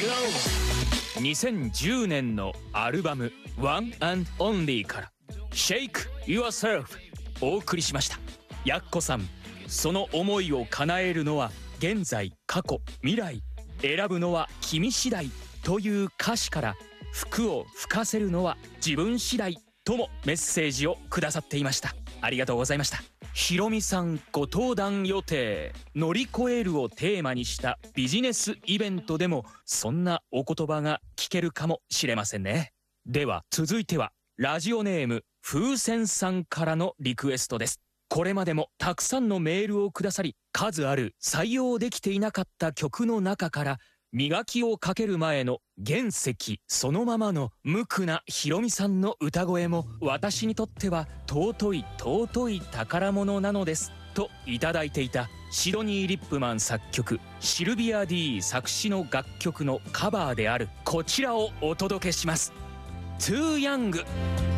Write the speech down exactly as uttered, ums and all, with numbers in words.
にせんじゅうねんのアルバム「ワンアンドオンリー」から「Shake Yourself」お送りしました。やっこさん、その思いを叶えるのは現在、過去、未来、選ぶのは君次第という歌詞から服を吹かせるのは自分次第ともメッセージをくださっていました。ありがとうございました。ひろみさんご登壇予定、乗り越えるをテーマにしたビジネスイベントでもそんなお言葉が聞けるかもしれませんね。では続いてはラジオネーム風船さんからのリクエストです。これまでもたくさんのメールをくださり、数ある採用できていなかった曲の中から磨きをかける前の原石そのままの無垢なひろみさんの歌声も私にとっては尊い尊い宝物なのですといただいていたシドニー・リップマン作曲、シルビア D 作詞の楽曲のカバーであるこちらをお届けします。 Too Young